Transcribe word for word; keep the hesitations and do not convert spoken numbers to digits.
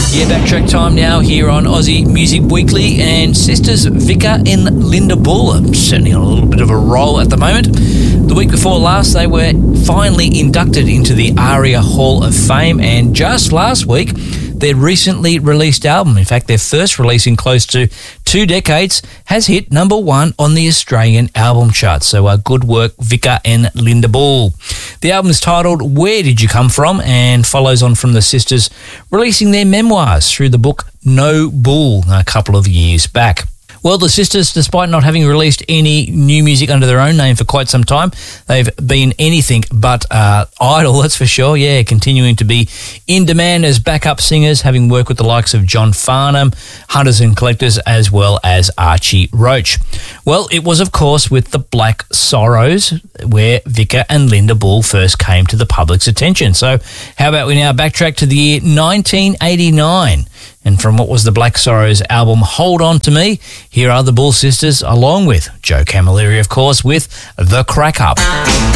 Yeah, backtrack time now here on Aussie Music Weekly, and sisters Vika and Linda Bull are certainly on a little bit of a roll at the moment. The week before last, they were finally inducted into the ARIA Hall of Fame, and just last week, their recently released album, in fact, their first release in close to two decades, has hit number one on the Australian album chart. So uh, good work, Vika and Linda Bull. The album is titled Where Did You Come From, and follows on from the sisters releasing their memoirs through the book No Bull a couple of years back. Well, the sisters, despite not having released any new music under their own name for quite some time, they've been anything but uh, idle, that's for sure. Yeah, continuing to be in demand as backup singers, having worked with the likes of John Farnham, Hunters and Collectors, as well as Archie Roach. Well, it was, of course, with the Black Sorrows where Vika and Linda Bull first came to the public's attention. So how about we now backtrack to the year nineteen eighty-nine? And from what was the Black Sorrows album Hold On To Me, here are the Bull sisters, along with Joe Camilleri, of course, with The Crack Up.